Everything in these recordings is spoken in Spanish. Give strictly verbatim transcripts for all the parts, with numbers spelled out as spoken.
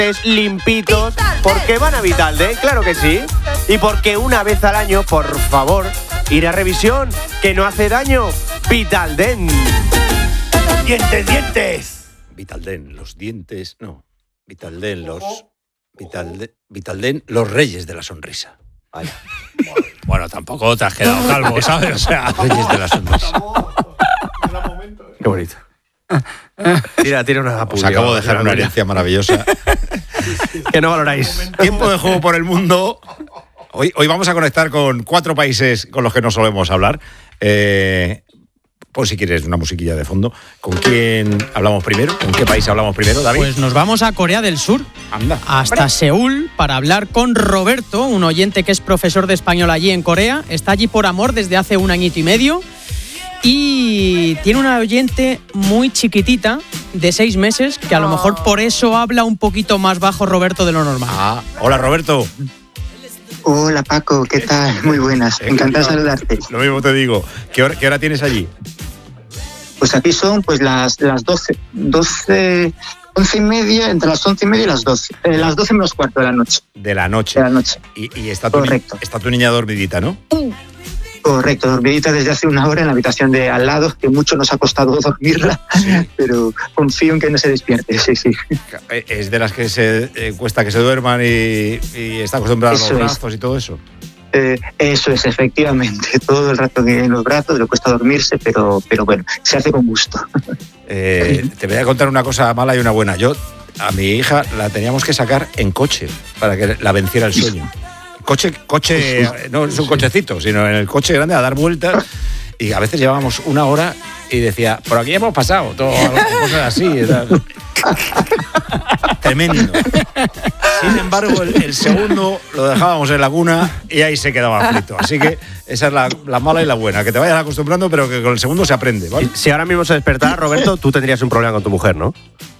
limpitos, porque van a Vitalden, claro que sí. Y porque una vez al año, por favor, ir a revisión, que no hace daño. Vitalden. ¡Dientes, dientes! Vitalden, los dientes... No, Vitalden, los... Vitalden, Vitalden, los reyes de la sonrisa. Vaya. Bueno, tampoco te has quedado calvo, ¿sabes? O sea, reyes de la sonrisa. Qué bonito. Tira, tira una Os acabo de dejar una herencia maravillosa. Que no valoráis. Tiempo de juego por el mundo. Hoy, hoy vamos a conectar con cuatro países con los que no solemos hablar. Eh, pues si quieres una musiquilla de fondo. ¿Con quién hablamos primero? ¿Con qué país hablamos primero, David? Pues nos vamos a Corea del Sur. Anda. Hasta Seúl para hablar con Roberto, un oyente que es profesor de español allí en Corea. Está allí por amor desde hace un añito y medio. Y tiene una oyente muy chiquitita, de seis meses, que a lo mejor por eso habla un poquito más bajo Roberto de lo normal. Ah, hola Roberto. Hola Paco, ¿qué tal? Muy buenas, encantado de saludarte. Lo mismo te digo. ¿Qué hora, qué hora tienes allí? Pues aquí son pues las, las doce, doce, once y media, entre las once y media y las doce. Eh, las doce menos cuarto de la noche. De la noche. De la noche. Y, y está, tu Correcto. Ni, está tu niña dormidita, ¿no? Correcto, dormidita desde hace una hora en la habitación de al lado, que mucho nos ha costado dormirla, sí. Pero confío en que no se despierte, sí, sí. Es de las que se eh, cuesta que se duerman y, y está acostumbrada a los brazos es. Y todo eso. Eh, eso es, efectivamente, todo el rato que en los brazos le cuesta dormirse, pero, pero bueno, se hace con gusto. Eh, te voy a contar una cosa mala y una buena. Yo a mi hija la teníamos que sacar en coche para que la venciera el sueño. Coche, coche, no es un cochecito, sino en el coche grande a dar vueltas, y a veces llevábamos una hora y decía, por aquí hemos pasado, todo, cosas así. Tremendo. Sin embargo, el, el segundo lo dejábamos en la cuna y ahí se quedaba frito. Así que esa es la, la mala y la buena, que te vayas acostumbrando, pero que con el segundo se aprende, ¿vale? Si ahora mismo se despertara, Roberto, tú tendrías un problema con tu mujer, ¿no?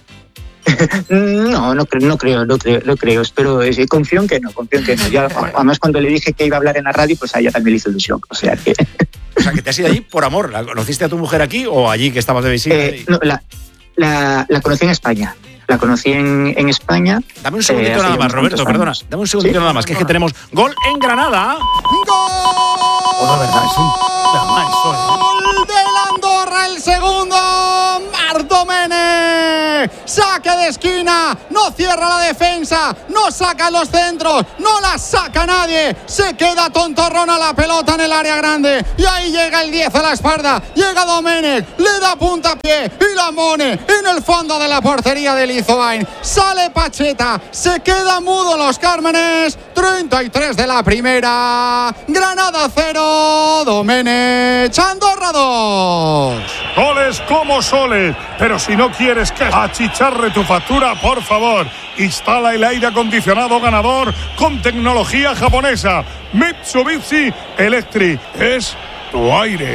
No, no creo, no creo, no creo, no creo. Espero, eh, confío en que no, confío en que no. Ya, además, cuando le dije que iba a hablar en la radio, pues a ella también le hizo ilusión. O sea que. O sea, que te has ido allí por amor. ¿La conociste a tu mujer aquí o allí que estabas de visita? Eh, y... no, la, la, la conocí en España. La conocí en, en España. Dame un segundito eh, nada más, Roberto, perdona. Dame un segundito ¿Sí? nada más, que es que tenemos gol en Granada. ¡Gol! Oh, no, verdad, es un drama eso, ¡Gol del Andorra, el segundo! ¡Marc Domenech! ¡Saque de esquina! ¡No cierra la defensa! ¡No saca los centros! ¡No la saca nadie! ¡Se queda tontorrona la pelota en el área grande! Y ahí llega el diez a la espalda. Llega Domenech, le da puntapié y la pone en el fondo de la portería del Lizoain. Sale Pacheta, se queda mudo los Cármenes. treinta y tres de la primera. Granada cero, Domenech, Andorra dos. Goles como soles, pero si no quieres que achicharre tu factura, por favor, instala el aire acondicionado ganador con tecnología japonesa. Mitsubishi Electric es tu aire.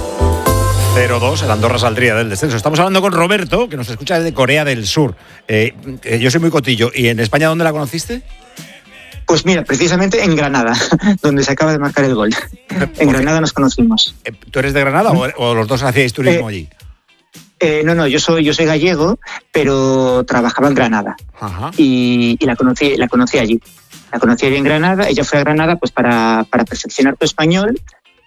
cero dos, el Andorra saldría del descenso. Estamos hablando con Roberto, que nos escucha desde Corea del Sur. Eh, eh, yo soy muy cotillo. ¿Y en España dónde la conociste? Pues mira, precisamente en Granada, donde se acaba de marcar el gol. En Granada nos conocimos. ¿Tú eres de Granada o, o los dos hacíais turismo eh, allí? Eh, no, no, yo soy, yo soy gallego, pero trabajaba en Granada. Ajá. Y, y la conocí, la conocí allí. La conocí allí en Granada. Ella fue a Granada pues para, para perfeccionar su español.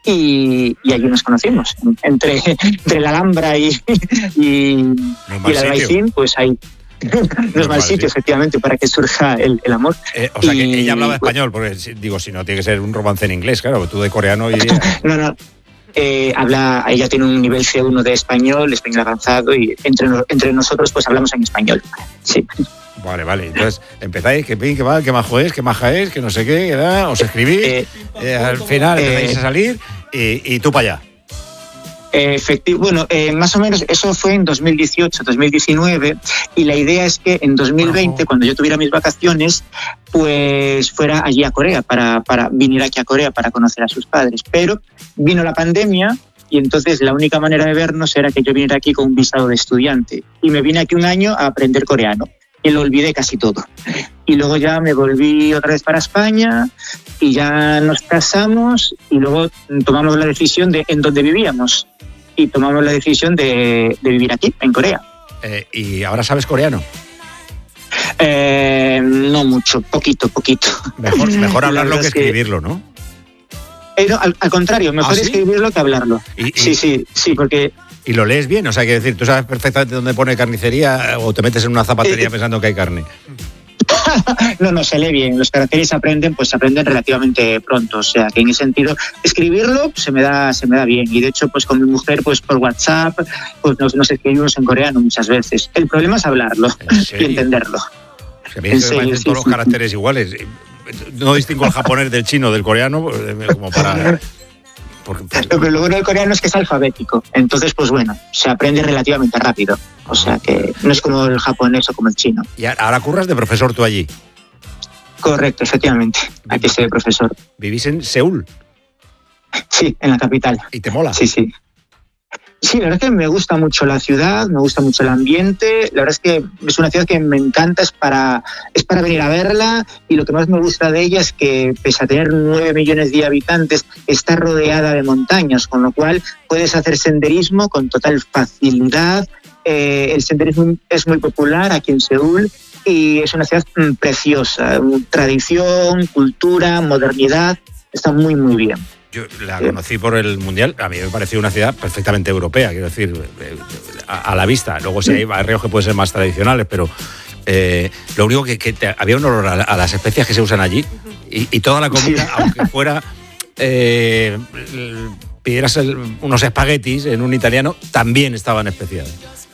Y, y allí nos conocimos. Entre, entre la Alhambra y, y, no y el Albaicín, pues ahí. No es mal sitio, efectivamente, para que surja el, el amor. Eh, o sea, y, que ella hablaba español, porque digo, si no, tiene que ser un romance en inglés, claro, tú de coreano y... No, no, eh, habla, ella tiene un nivel C uno de español, español avanzado, y entre, entre nosotros pues hablamos en español, sí. Vale, vale, entonces empezáis, que pin, que mal, que majo es, que maja es, que no sé qué, ¿verdad? Os escribís, eh, eh, al final empezáis eh, a salir y, y tú para allá. Efectivo, bueno, eh, más o menos eso fue en dos mil dieciocho, dos mil diecinueve, y la idea es que en dos mil veinte, cuando yo tuviera mis vacaciones, pues fuera allí a Corea, para, para venir aquí a Corea para conocer a sus padres. Pero vino la pandemia y entonces la única manera de vernos era que yo viniera aquí con un visado de estudiante. Y me vine aquí un año a aprender coreano y lo olvidé casi todo. Y luego ya me volví otra vez para España y ya nos casamos y luego tomamos la decisión de en dónde vivíamos. Y tomamos la decisión de, de vivir aquí, en Corea. Eh, ¿Y ahora sabes coreano? Eh, no mucho, poquito, poquito. Mejor, mejor hablarlo que es escribirlo, ¿no? Que, eh, no al, al contrario, mejor ¿Ah, sí? escribirlo que hablarlo. ¿Y, y, sí, sí, sí, porque... ¿Y lo lees bien? O sea, quiero decir, ¿tú sabes perfectamente dónde pone carnicería o te metes en una zapatería eh, pensando que hay carne? No, no, se lee bien. Los caracteres se aprenden, pues se aprenden relativamente pronto. O sea, que en ese sentido, escribirlo pues, se me da se me da bien. Y de hecho, pues con mi mujer, pues por WhatsApp, pues nos, nos escribimos en coreano muchas veces. El problema es hablarlo y entenderlo. Es que a mí me parecen sí, todos sí, los caracteres sí. iguales. No distingo el japonés del chino, del coreano, como para... Porque, porque... Lo que lo bueno del coreano es que es alfabético. Entonces, pues bueno, se aprende relativamente rápido. O sea que no es como el japonés o como el chino. ¿Y ahora curras de profesor tú allí? Correcto, efectivamente. Aquí estoy de profesor. ¿Vivís en Seúl? Sí, en la capital. ¿Y te mola? Sí, sí. Sí, la verdad es que me gusta mucho la ciudad, me gusta mucho el ambiente. La verdad es que es una ciudad que me encanta, es para, es para venir a verla. Y lo que más me gusta de ella es que, pese a tener nueve millones de habitantes, está rodeada de montañas, con lo cual puedes hacer senderismo con total facilidad. Eh, el senderismo es muy popular aquí en Seúl y es una ciudad mm, preciosa. Tradición, cultura, modernidad, está muy, muy bien. Yo la conocí por el Mundial, a mí me pareció una ciudad perfectamente europea, quiero decir, a, a la vista. Luego sí hay barrios que pueden ser más tradicionales, pero eh, lo único que, que te, había un olor a, a las especias que se usan allí y, y toda la comida, sí. aunque fuera... Eh, pidieras el, unos espaguetis en un italiano, también estaban especiados.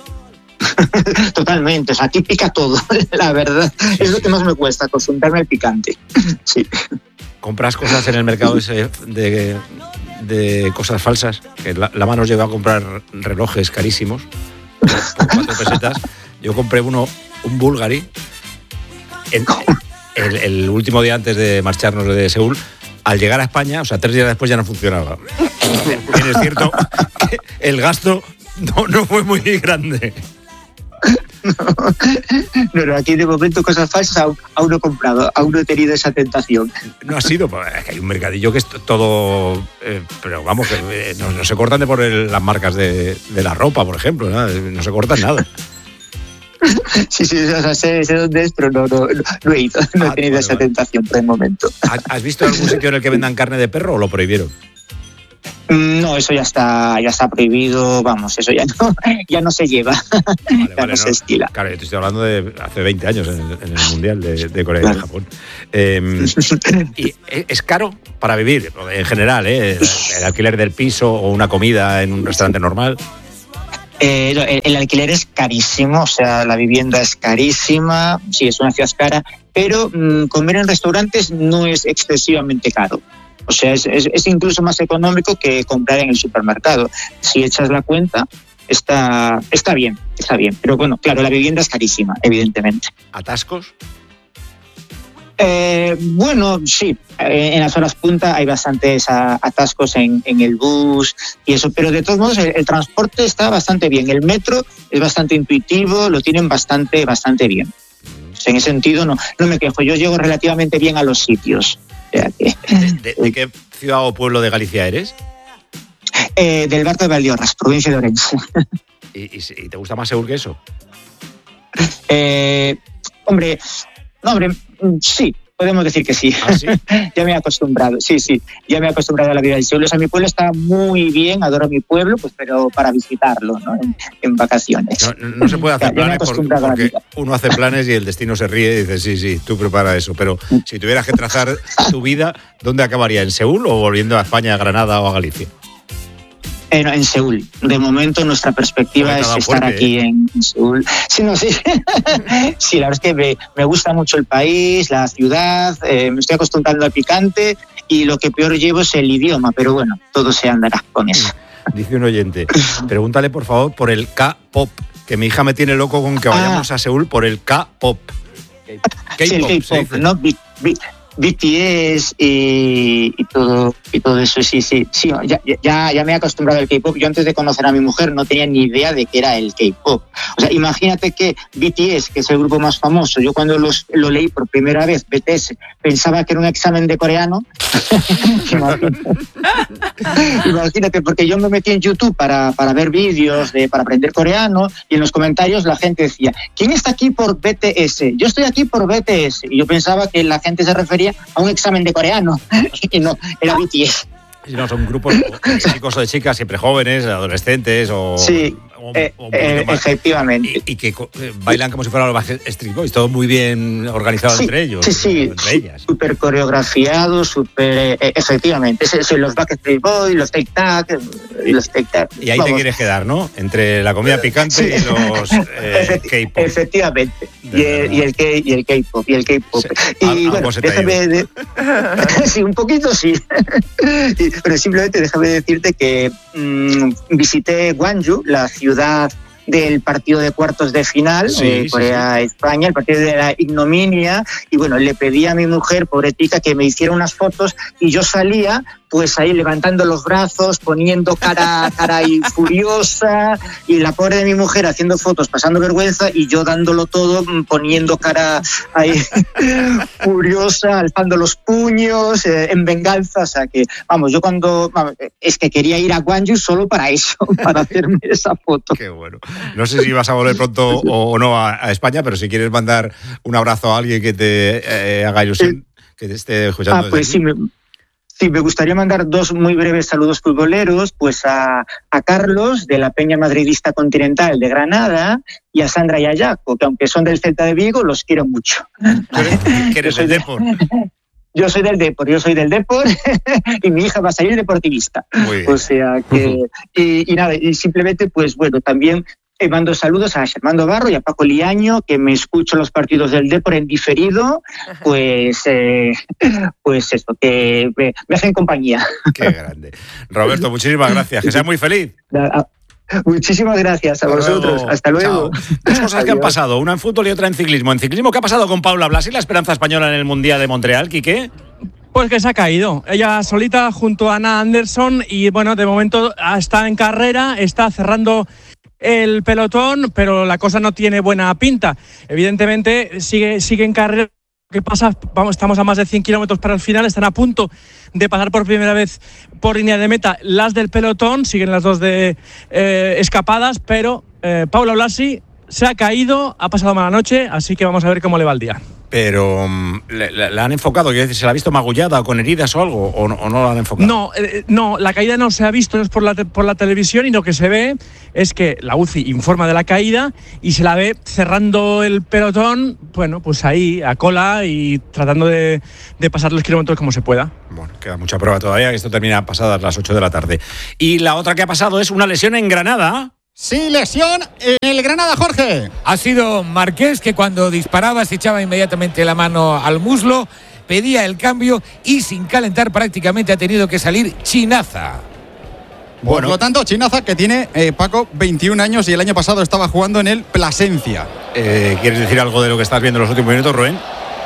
Totalmente, o sea, aquí pica todo, la verdad. Sí, es lo que más me cuesta, acostumbrarme al picante. Sí. ¿Compras cosas en el mercado ese de, de cosas falsas? Que la, la mano nos lleva a comprar relojes carísimos, por cuatro pesetas. Yo compré uno, un Bulgari, en, el, el último día antes de marcharnos de Seúl. Al llegar a España, o sea, tres días después ya no funcionaba. Bien, es cierto que el gasto no, no fue muy grande. No, pero aquí de momento cosas falsas aún, aún no he comprado, aún no he tenido esa tentación. No ha sido, pues hay un mercadillo que es todo, eh, pero vamos, que eh, no, no se cortan de por el, las marcas de, de la ropa, por ejemplo, ¿no? no se cortan nada. Sí, sí, o sea, sé, sé dónde es, pero no, no, no he ido, no ah, he tenido vale, esa vale. tentación por el momento. ¿Has visto algún sitio en el que vendan carne de perro o lo prohibieron? No, eso ya está, ya está prohibido, vamos, eso ya no, ya no se lleva, vale, ya vale, no se estila. Claro, yo te estoy hablando de hace veinte años en el, en el Mundial de, de Corea claro. y Japón. Eh, ¿Y es caro para vivir, en general, eh, el alquiler del piso o una comida en un restaurante normal? Eh, el, el alquiler es carísimo, o sea, la vivienda es carísima, sí, es una ciudad cara, pero mmm, comer en restaurantes no es excesivamente caro. O sea, es, es, es incluso más económico que comprar en el supermercado. Si echas la cuenta, está, está bien, está bien. Pero bueno, claro, la vivienda es carísima, evidentemente. ¿Atascos? Eh, bueno, sí, en las horas punta hay bastantes atascos en, en el bus y eso, pero de todos modos el, el transporte está bastante bien. El metro es bastante intuitivo, lo tienen bastante, bastante bien. O sea, en ese sentido no, no me quejo, yo llego relativamente bien a los sitios. O sea que, ¿De, de, ¿De qué ciudad o pueblo de Galicia eres? Eh, del Barco de Valdeorras, provincia de Orense. ¿Y, y, y te gusta más Seúl que eso? Eh, hombre, no, hombre, sí, podemos decir que sí. ¿Ah, sí? Ya me he acostumbrado, sí, sí, ya me he acostumbrado a la vida del Seúl. O sea, mi pueblo está muy bien, adoro mi pueblo, pues pero para visitarlo, ¿no? En, en vacaciones. No, no se puede hacer ya, planes ya por, porque uno hace planes y el destino se ríe y dice, sí, sí, tú prepara eso. Pero si tuvieras que trazar tu vida, ¿dónde acabaría? ¿En Seúl o volviendo a España, a Granada o a Galicia? En, en Seúl. De momento nuestra perspectiva es estar fuerte, aquí ¿eh? en, en Seúl. Sí, no, sí. Sí, la verdad es que me, me gusta mucho el país, la ciudad, eh, me estoy acostumbrando al picante y lo que peor llevo es el idioma, pero bueno, todo se andará con eso. Dice un oyente, pregúntale por favor por el K-pop, que mi hija me tiene loco con que vayamos ah. a Seúl por el K-pop. K-pop, sí, el K-pop, no Big, Big. B T S y, y todo y todo eso, sí, sí, sí, ya, ya, ya me he acostumbrado al K-pop. Yo antes de conocer a mi mujer no tenía ni idea de qué era el K-pop. O sea, imagínate que B T S, que es el grupo más famoso, yo cuando los, lo leí por primera vez, B T S, pensaba que era un examen de coreano. Imagínate. Imagínate, porque yo me metí en YouTube para, para ver vídeos, de, para aprender coreano, y en los comentarios la gente decía, ¿quién está aquí por B T S? Yo estoy aquí por B T S. Y yo pensaba que la gente se refería a un examen de coreano y no, era B T S. Si no, son grupos de chicos o de chicas siempre jóvenes, adolescentes o... Sí, o, eh, o eh, efectivamente. Y, y que eh, bailan como si fueran los Backstreet Boys, todo muy bien organizado sí, entre ellos. Sí, sí, entre ellas. Súper coreografiado, súper... Eh, efectivamente, es, es, los Backstreet Boys, los Tic Tac, los Tic Tac. Y ahí Vamos. te quieres quedar, ¿no? Entre la comida picante sí. y los eh, Efecti- K-pop. Efectivamente. Y el, y, el K, y el K-pop. Y el K-pop. Sí. Y a, bueno, déjame... De... sí, un poquito sí. y, pero simplemente déjame decirte que mmm, visité Gwangju, la ciudad del partido de cuartos de final, sí, eh, Corea-España, sí, sí. el partido de la ignominia, y bueno, le pedí a mi mujer, pobretica, que me hiciera unas fotos, y yo salía pues ahí levantando los brazos, poniendo cara, cara ahí furiosa, y la pobre de mi mujer haciendo fotos, pasando vergüenza, y yo dándolo todo, poniendo cara ahí furiosa, alzando los puños, eh, en venganza. O sea que, vamos, yo cuando, vamos, es que quería ir a Gwangju solo para eso, para hacerme esa foto. Qué bueno. No sé si vas a volver pronto o no a, a España, pero si quieres mandar un abrazo a alguien que te eh, haga ilusión, eh, que te esté escuchando. Ah, pues sí, me... Sí, me gustaría mandar dos muy breves saludos futboleros, pues a, a Carlos, de la Peña Madridista Continental de Granada, y a Sandra y a Jaco, que aunque son del Celta de Vigo, los quiero mucho. ¿Qué eres del Depor? Yo soy del Depor, yo soy del Depor y mi hija va a salir deportivista. O sea que, y, y nada, y simplemente, pues bueno, también eh, mando saludos a Germando Barro y a Paco Liaño, que me escucho los partidos del Depor en diferido, pues, eh, pues eso, que me, me hacen compañía. Qué grande. Roberto, muchísimas gracias, que seas muy feliz. Muchísimas gracias a Hasta vosotros. Luego. Hasta luego. Chao. Dos cosas Adiós. que han pasado, una en fútbol y otra en ciclismo. En ciclismo, ¿qué ha pasado con Paula Blasi, la esperanza española en el Mundial de Montreal, Quique? Pues que se ha caído. Ella solita junto a Ana Anderson y bueno, de momento está en carrera, está cerrando el pelotón, pero la cosa no tiene buena pinta. Evidentemente sigue, sigue en carrera. ¿Qué pasa? Vamos, estamos a más de cien kilómetros para el final, están a punto de pasar por primera vez por línea de meta las del pelotón, siguen las dos de eh, escapadas, pero eh, Paula Blasi se ha caído, ha pasado mala noche, así que vamos a ver cómo le va el día. Pero ¿la, la, la han enfocado? Quiero decir, ¿se la ha visto magullada o con heridas o algo? ¿O no, o no la han enfocado? No, eh, no, la caída no se ha visto, no es por la, te, por la televisión, y lo que se ve es que la U C I informa de la caída y se la ve cerrando el pelotón, bueno, pues ahí, a cola y tratando de, de pasar los kilómetros como se pueda. Bueno, queda mucha prueba todavía, que esto termina pasadas las ocho de la tarde. Y la otra que ha pasado es una lesión en Granada. Sí, lesión en el Granada, Jorge. Ha sido Marqués, que cuando disparaba se echaba inmediatamente la mano al muslo, pedía el cambio y sin calentar prácticamente ha tenido que salir Chinaza. Por bueno. lo tanto, Chinaza, que tiene, eh, Paco, veintiún años y el año pasado estaba jugando en el Plasencia. Eh, ¿Quieres decir algo de lo que estás viendo en los últimos minutos, Rubén?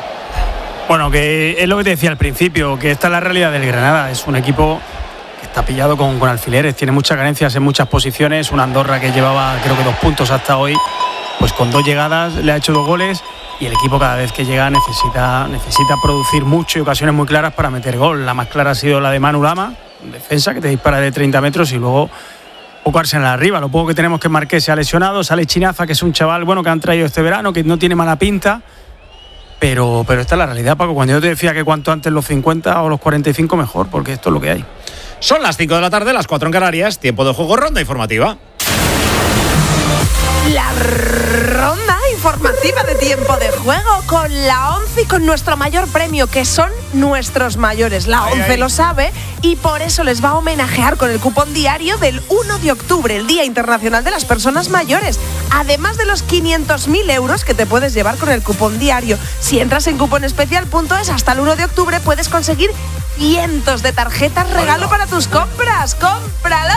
Bueno, que es lo que te decía al principio, que esta es la realidad del Granada. Es un equipo que está pillado con, con alfileres, tiene muchas carencias en muchas posiciones. Una Andorra que llevaba creo que dos puntos hasta hoy, pues con dos llegadas le ha hecho dos goles, y el equipo cada vez que llega necesita, necesita producir mucho y ocasiones muy claras para meter gol. La más clara ha sido la de Manu Lama, defensa que te dispara de treinta metros, y luego poco Arsenal arriba. Lo poco que tenemos que Marqués se ha lesionado, sale Chinaza, que es un chaval bueno que han traído este verano, que no tiene mala pinta. Pero, pero esta es la realidad, Paco. Cuando yo te decía que cuanto antes los cincuenta o los cuarenta y cinco mejor, porque esto es lo que hay. Son las cinco de la tarde, las cuatro en Canarias, tiempo de juego, ronda informativa. La ronda informativa de tiempo de juego con la ONCE y con nuestro mayor premio, que son nuestros mayores. La ONCE ay, ay. lo sabe y por eso les va a homenajear con el cupón diario del uno de octubre, el Día Internacional de las Personas Mayores. Además de los quinientos mil euros que te puedes llevar con el cupón diario. Si entras en cuponespecial punto es, hasta el uno de octubre puedes conseguir cientos de tarjetas regalo Hola. para tus compras. ¡Cómpralo!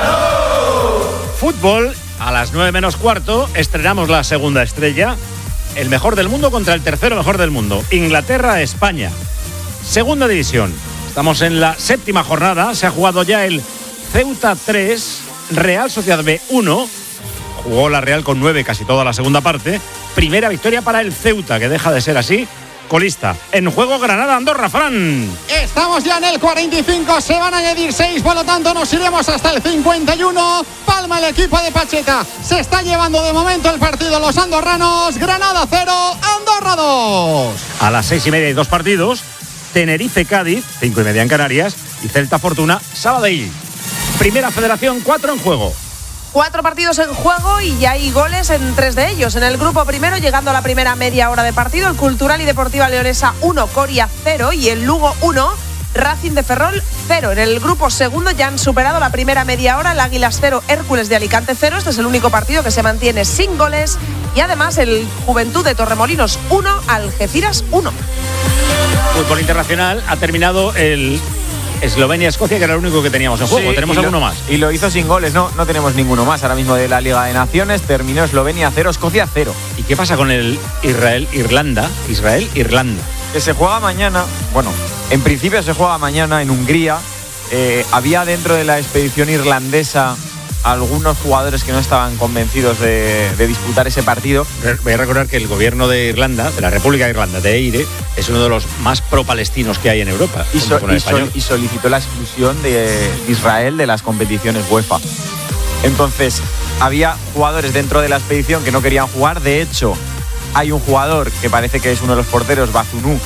¡Cómpralo! Fútbol. A las nueve menos cuarto estrenamos la segunda estrella. el mejor del mundo contra el tercero mejor del mundo. Inglaterra-España. Segunda división. Estamos en la séptima jornada. Se ha jugado ya el Ceuta tres, Real Sociedad B uno. Jugó la Real con nueve casi toda la segunda parte. Primera victoria para el Ceuta, que deja de ser así colista. En juego Granada-Andorra, Fran. Estamos ya en el cuarenta y cinco, se van a añadir seis, por lo tanto nos iremos hasta el cincuenta y uno. Palma el equipo de Pacheta. Se está llevando de momento el partido los andorranos. Granada cero, Andorra dos. A las seis y media hay dos partidos. Tenerife-Cádiz, cinco y media en Canarias. Y Celta-Fortuna, Sabadell. Primera Federación, cuatro en juego. Cuatro partidos en juego y ya hay goles en tres de ellos. En el grupo primero, llegando a la primera media hora de partido, el Cultural y Deportiva Leonesa uno, Coria cero y el Lugo uno, Racing de Ferrol cero. En el grupo segundo ya han superado la primera media hora, el Águilas cero, Hércules de Alicante cero. Este es el único partido que se mantiene sin goles. Y además el Juventud de Torremolinos uno, Algeciras uno. Fútbol internacional, ha terminado el Eslovenia-Escocia, que era el único que teníamos en juego. Sí, ¿Tenemos alguno lo, más? Y lo hizo sin goles, no, no tenemos ninguno más. Ahora mismo de la Liga de Naciones terminó Eslovenia cero, Escocia cero. ¿Y qué pasa con el Israel-Irlanda? Israel-Irlanda. Que se juega mañana, bueno, en principio se juega mañana en Hungría. Eh, había dentro de la expedición irlandesa algunos jugadores que no estaban convencidos de, de disputar ese partido. Voy a recordar que el gobierno de Irlanda, de la República de Irlanda, de Eire, es uno de los más pro-palestinos que hay en Europa. Y, so, y, so, y solicitó la exclusión de Israel de las competiciones UEFA. Entonces, había jugadores dentro de la expedición que no querían jugar. De hecho, hay un jugador que parece que es uno de los porteros, Bazunu,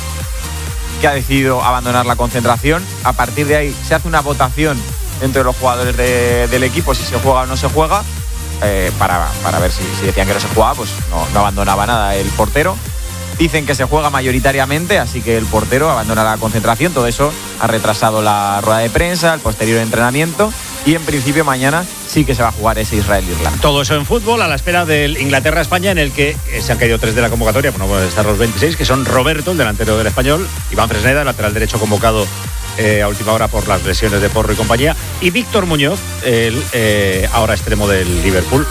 que ha decidido abandonar la concentración. A partir de ahí se hace una votación entre los jugadores de, del equipo si se juega o no se juega, eh, para, para ver si, si decían que no se jugaba, pues no, no abandonaba nada el portero. Dicen que se juega mayoritariamente, así que el portero abandona la concentración. Todo eso ha retrasado la rueda de prensa, el posterior entrenamiento, y en principio mañana sí que se va a jugar ese Israel-Irlanda. Todo eso en fútbol, a la espera del Inglaterra-España, en el que se han caído tres de la convocatoria, bueno, pueden estar los veintiséis, que son Roberto, el delantero del Español, Iván Fresneda, el lateral derecho convocado Eh, a última hora por las lesiones de Porro y compañía, y Víctor Muñoz, el eh, ahora extremo del Liverpool.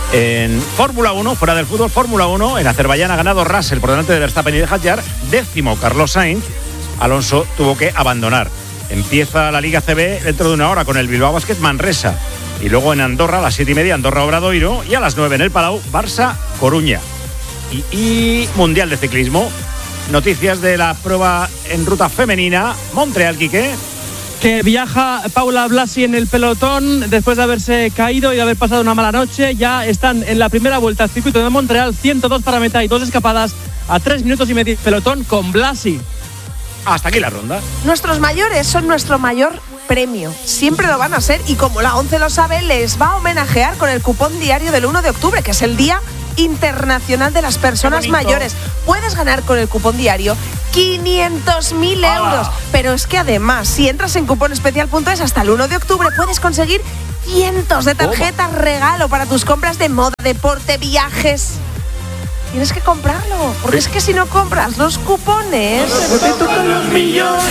En Fórmula uno, fuera del fútbol, Fórmula uno, en Azerbaiyán ha ganado Russell por delante de Verstappen y de Hadjar, décimo Carlos Sainz. Alonso tuvo que abandonar. Empieza la Liga C B dentro de una hora con el Bilbao Basket Manresa, y luego en Andorra a las siete y media Andorra Obradoiro, y a las nueve en el Palau Barça Coruña. Y, y Mundial de Ciclismo. Noticias de la prueba en ruta femenina. Montreal, Quique. Que viaja Paula Blasi en el pelotón después de haberse caído y de haber pasado una mala noche. Ya están en la primera vuelta al circuito de Montreal, ciento dos para meta y dos escapadas a tres minutos y medio pelotón con Blasi. Hasta aquí la ronda. Nuestros mayores son nuestro mayor premio. Siempre lo van a ser, y como la ONCE lo sabe, les va a homenajear con el cupón diario del uno de octubre, que es el Día Internacional de las Personas Mayores. Puedes ganar con el cupón diario quinientos mil euros. Pero es que además, si entras en cuponespecial punto es hasta el uno de octubre, puedes conseguir cientos de tarjetas regalo para tus compras de moda, deporte, viajes. Tienes que comprarlo, porque es que si no compras los cupones, no te tocan los millones.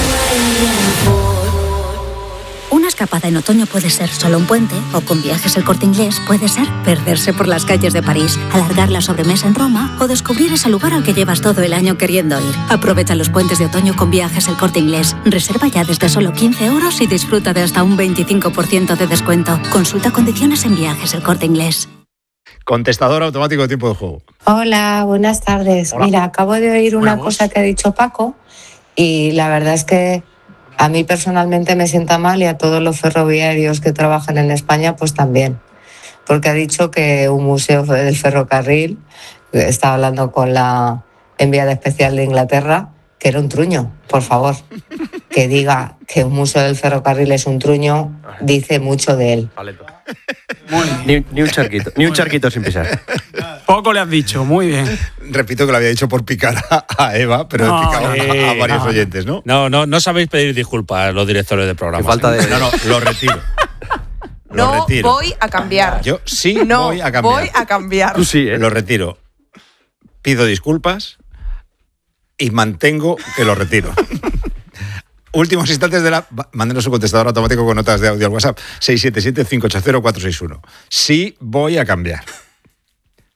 Una escapada en otoño puede ser solo un puente, o con Viajes El Corte Inglés puede ser perderse por las calles de París, alargar la sobremesa en Roma o descubrir ese lugar al que llevas todo el año queriendo ir. Aprovecha los puentes de otoño con Viajes El Corte Inglés. Reserva ya desde solo quince euros y disfruta de hasta un veinticinco por ciento de descuento. Consulta condiciones en Viajes El Corte Inglés. Contestador automático de tiempo de juego. Hola, buenas tardes. Hola. Mira, acabo de oír una Hola, cosa que ha dicho Paco y la verdad es que a mí personalmente me sienta mal, y a todos los ferroviarios que trabajan en España pues también, porque ha dicho que un museo del ferrocarril, estaba hablando con la enviada especial de Inglaterra, que era un truño. Por favor, que diga que un museo del ferrocarril es un truño, dice mucho de él. Ni, ni un charquito, ni un charquito sin pisar. Poco le has dicho, muy bien. Repito que lo había dicho por picar a, a Eva, pero no, he picado eh, a, a varios no. oyentes, ¿no? No, no, no sabéis pedir disculpas los directores de programa. Falta de... No, no, lo retiro. Lo no retiro. voy a cambiar. Yo sí no voy a cambiar. voy a cambiar. Tú sí, ¿eh? Lo retiro. Pido disculpas y mantengo que lo retiro. Últimos instantes de la... Mándenos un contestador automático con notas de audio al WhatsApp seis siete siete, cinco ocho cero, cuatro seis uno. Sí voy a cambiar.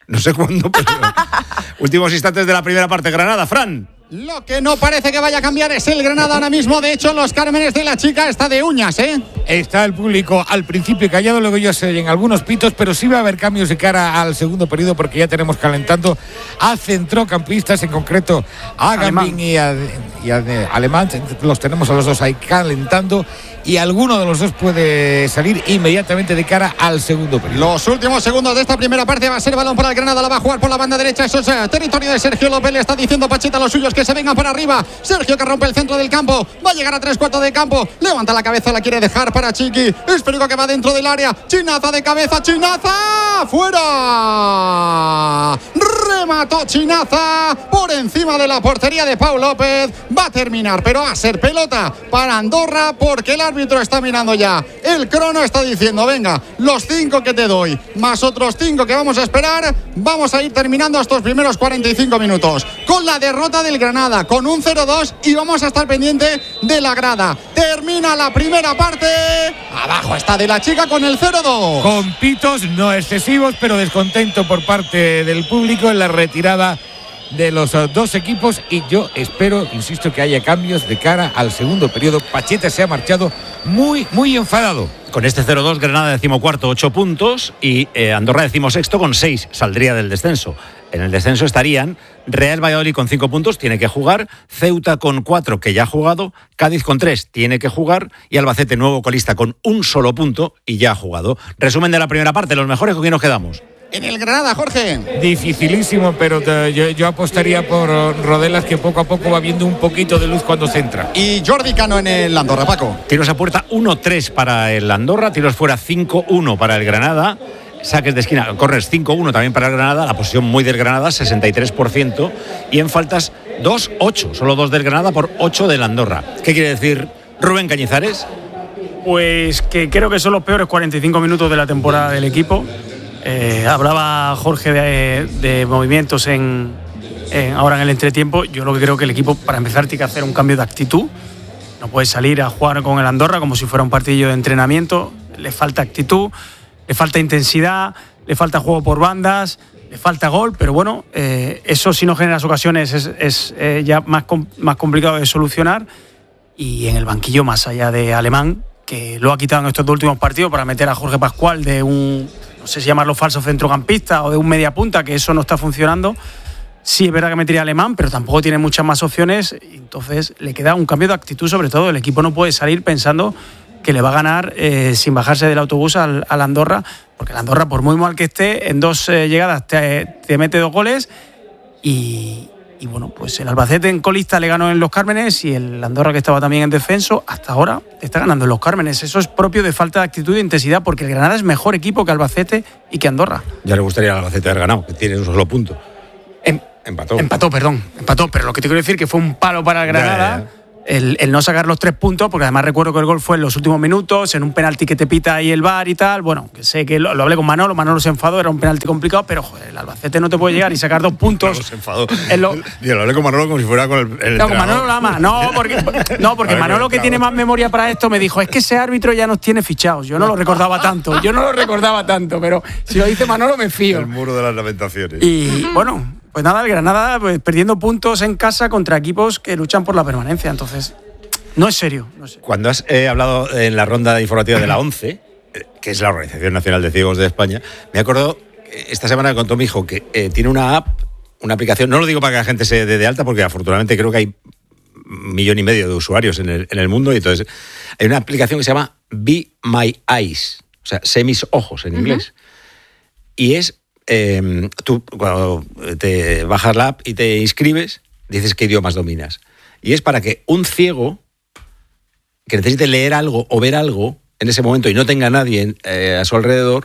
No sé cuándo, pero últimos instantes de la primera parte. Granada, Fran. Lo que no parece que vaya a cambiar es el Granada ahora mismo. De hecho, los Cármenes de la Chica está de uñas, ¿eh? Está el público al principio callado, luego ya se oyen algunos pitos, pero sí va a haber cambios de cara al segundo periodo porque ya tenemos calentando a centrocampistas, en concreto a Gambín y a, y a Alemán. Los tenemos a los dos ahí calentando y alguno de los dos puede salir inmediatamente de cara al segundo periodo. Los últimos segundos de esta primera parte va a ser balón para el Granada, la va a jugar por la banda derecha. Eso es eh, territorio de Sergio López. Le está diciendo Pacheta a los suyos que se vengan por arriba. Sergio que rompe el centro del campo, va a llegar a tres cuartos de campo, levanta la cabeza, la quiere dejar para Chiqui. Esperico que va dentro del área. Chinaza de cabeza, Chinaza fuera. Remató Chinaza por encima de la portería de Pau López. Va a terminar, pero va a ser pelota para Andorra porque el árbitro está mirando ya el crono, está diciendo venga, los cinco que te doy más otros cinco que vamos a esperar, vamos a ir terminando estos primeros cuarenta y cinco minutos con la derrota del Granada, con un cero dos, y vamos a estar pendiente de la grada. Termina la primera parte, abajo está de la Chica con el cero dos. Con pitos no excesivos, pero descontento por parte del público en la retirada de los dos equipos, y yo espero, insisto, que haya cambios de cara al segundo periodo. Pacheta se ha marchado muy, muy enfadado. Con este cero dos, Granada decimocuarto, ocho puntos, y eh, Andorra decimosexto con seis, saldría del descenso. En el descenso estarían Real Valladolid con cinco puntos, tiene que jugar, Ceuta con cuatro, que ya ha jugado, Cádiz con tres, tiene que jugar, y Albacete, nuevo colista, con un solo punto y ya ha jugado. Resumen de la primera parte, los mejores, ¿con quién nos quedamos? En el Granada, Jorge. Dificilísimo, pero te, yo, yo apostaría por Rodelas, que poco a poco va viendo un poquito de luz cuando centra. Y Jordi Cano en el Andorra, Paco. Tiros a puerta uno tres para el Andorra, tiros fuera cinco uno para el Granada, saques de esquina, corners cinco uno también para el Granada, la posición muy del Granada, sesenta y tres por ciento, y en faltas dos ocho, solo dos del Granada por ocho del Andorra. ¿Qué quiere decir Rubén Cañizares? Pues que creo que son los peores cuarenta y cinco minutos de la temporada del equipo. Eh, hablaba Jorge de, de movimientos en, en, ahora en el entretiempo. Yo lo que creo que el equipo, para empezar, tiene que hacer un cambio de actitud. No puede salir a jugar con el Andorra como si fuera un partido de entrenamiento. Le falta actitud, le falta intensidad, le falta juego por bandas, le falta gol, pero bueno, eh, eso si no generas ocasiones es, es eh, ya más, com- más complicado de solucionar. Y en el banquillo, más allá de Alemán, que lo ha quitado en estos dos últimos partidos para meter a Jorge Pascual de un, no sé si llamarlo falso centrocampista o de un mediapunta, que eso no está funcionando. Sí, es verdad que metería Alemán, pero tampoco tiene muchas más opciones. Entonces le queda un cambio de actitud, sobre todo. El equipo no puede salir pensando que le va a ganar eh, sin bajarse del autobús al, al Andorra, porque el Andorra, por muy mal que esté, en dos eh, llegadas te, te mete dos goles. Y, y bueno, pues el Albacete en colista le ganó en Los Cármenes, y el Andorra, que estaba también en descenso, hasta ahora está ganando en Los Cármenes. Eso es propio de falta de actitud e intensidad, porque el Granada es mejor equipo que Albacete y que Andorra. Ya le gustaría al Albacete haber ganado, que tiene un solo punto. Em, empató. Empató, perdón. Empató, pero lo que te quiero decir que fue un palo para el Granada. Ya, ya, ya. El, el no sacar los tres puntos, porque además recuerdo que el gol fue en los últimos minutos, en un penalti que te pita ahí el V A R y tal. Bueno, que sé que lo, lo hablé con Manolo, Manolo se enfadó, era un penalti complicado, pero joder, el Albacete no te puede llegar y sacar dos puntos. Manolo se enfadó. Lo, Yo lo hablé con Manolo como si fuera con el, el No, con Manolo la ama. No, porque, no, porque Manolo, que tiene más memoria para esto, me dijo, es que ese árbitro ya nos tiene fichados. Yo no lo recordaba tanto, yo no lo recordaba tanto, pero si lo dice Manolo me fío. El muro de las lamentaciones. Y bueno, pues nada, el Granada pues, perdiendo puntos en casa contra equipos que luchan por la permanencia, entonces... No es serio. No es serio. Cuando has eh, hablado en la ronda informativa de la ONCE, eh, que es la Organización Nacional de Ciegos de España, me he acordado, eh, esta semana me contó mi hijo que eh, tiene una app, una aplicación, no lo digo para que la gente se dé de alta, porque afortunadamente creo que hay un millón y medio de usuarios en el, en el mundo, y entonces hay una aplicación que se llama Be My Eyes, o sea, sé mis ojos en inglés. Uh-huh. Y es, eh, tú cuando te bajas la app y te inscribes, dices qué idiomas dominas. Y es para que un ciego que necesite leer algo o ver algo en ese momento y no tenga nadie eh, a su alrededor,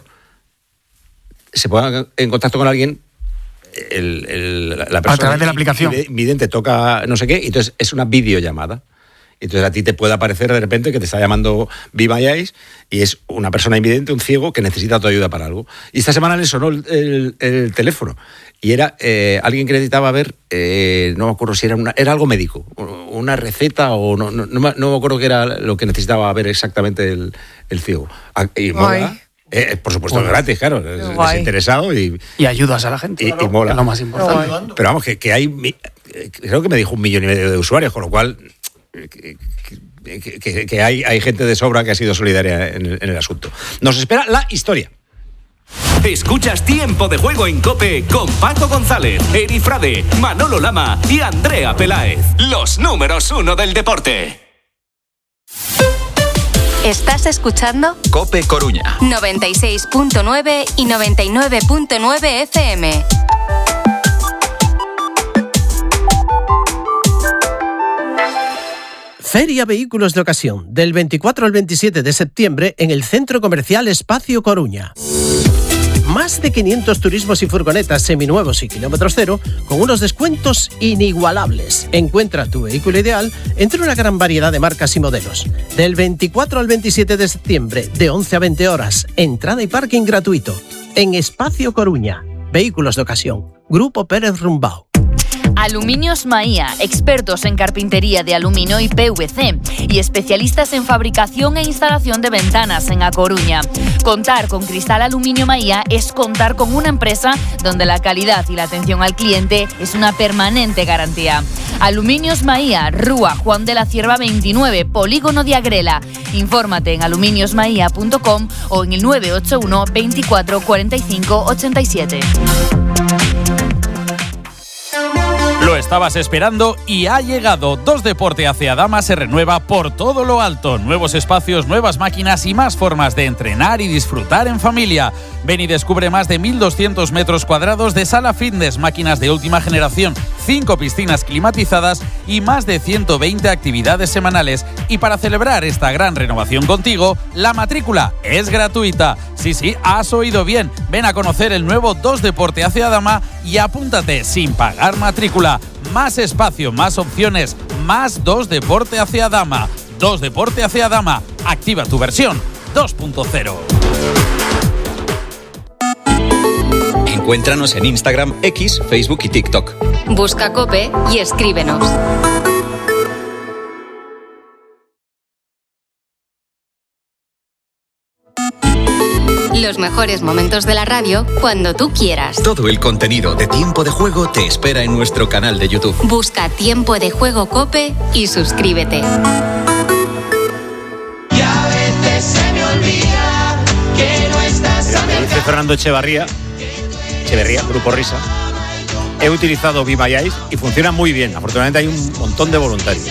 se ponga en contacto con alguien, el, el, la persona... A través de la aplicación. Vidente toca no sé qué, y entonces es una videollamada. Entonces a ti te puede aparecer de repente que te está llamando Be My Eyes y es una persona invidente, un ciego, que necesita tu ayuda para algo. Y esta semana le sonó el, el, el teléfono y era eh, alguien que necesitaba ver, eh, no me acuerdo si era una, era algo médico, una receta o no, no, no, me, no me acuerdo qué era lo que necesitaba ver exactamente el, el ciego. Y mola, Eh, por supuesto, es gratis, claro. Es desinteresado y, y ayudas a la gente. Y, claro, y mola. Es lo más importante. Pero vamos, que, que hay. Creo que me dijo un millón y medio de usuarios, con lo cual. Que, que, que, que hay, hay gente de sobra que ha sido solidaria en el, en el asunto. Nos espera la historia. Escuchas Tiempo de Juego en COPE con Paco González, Eri Frade, Manolo Lama y Andrea Peláez. Los números uno del deporte. ¿Estás escuchando? COPE Coruña. noventa y seis punto nueve y noventa y nueve punto nueve F M. Feria Vehículos de Ocasión, del veinticuatro al veintisiete de septiembre en el Centro Comercial Espacio Coruña. Más de quinientos turismos y furgonetas seminuevos y kilómetros cero con unos descuentos inigualables. Encuentra tu vehículo ideal entre una gran variedad de marcas y modelos. Del veinticuatro al veintisiete de septiembre, de once a veinte horas, entrada y parking gratuito. En Espacio Coruña, Vehículos de Ocasión, Grupo Pérez Rumbao. Aluminios Maía, expertos en carpintería de aluminio y P V C y especialistas en fabricación e instalación de ventanas en A Coruña. Contar con Cristal Aluminio Maía es contar con una empresa donde la calidad y la atención al cliente es una permanente garantía. Aluminios Maía, Rúa Juan de la Cierva veintinueve, Polígono de Agrela. Infórmate en aluminios maía punto com o en el nueve ocho uno, veinticuatro, cuarenta y cinco, ochenta y siete. Lo estabas esperando y ha llegado. Dos Deporte hacia Dama se renueva por todo lo alto. Nuevos espacios, nuevas máquinas y más formas de entrenar y disfrutar en familia. Ven y descubre más de mil doscientos metros cuadrados de sala fitness, máquinas de última generación, cinco piscinas climatizadas y más de ciento veinte actividades semanales. Y para celebrar esta gran renovación contigo, la matrícula es gratuita. Sí, sí, has oído bien. Ven a conocer el nuevo Dos Deporte hacia Dama y apúntate sin pagar matrícula. Más espacio, más opciones, más Dos Deporte hacia Dama. Dos Deporte hacia Dama. Activa tu versión dos punto cero. Encuéntranos en Instagram, X, Facebook y TikTok. Busca COPE y escríbenos. Los mejores momentos de la radio cuando tú quieras. Todo el contenido de Tiempo de Juego te espera en nuestro canal de YouTube. Busca Tiempo de Juego COPE y suscríbete. Y a veces se me olvida que no estás a mi Mira, dice Fernando Echevarría, Echeverría, Grupo Risa. He utilizado Be My Eyes y funciona muy bien. Afortunadamente hay un montón de voluntarios.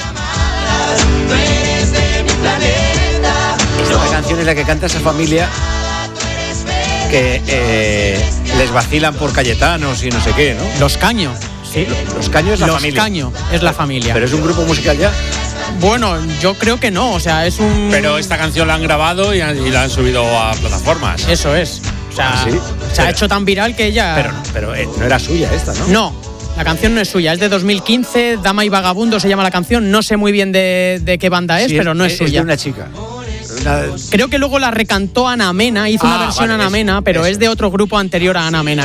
Esta canción es la que canta esa familia que eh, les vacilan por Cayetanos y no sé qué, ¿no? Los Caño. Sí. Los Caño es la Los familia. Los Caño es la familia. ¿Pero es un grupo musical ya? Bueno, yo creo que no, o sea, es un... Pero esta canción la han grabado y, han, y la han subido a plataformas. Eso es. O sea, ¿sí? se pero, ha hecho tan viral que ella... Pero, pero eh, no era suya esta, ¿no? No, la canción no es suya, es de dos mil quince, Dama y Vagabundo se llama la canción, no sé muy bien de, de qué banda es, sí, pero no es, es suya. Es de una chica. Una... Creo que luego la recantó Ana Mena, hizo ah, una versión vale, Ana Mesa, Mena, pero esa. Es de otro grupo anterior a Ana Mena.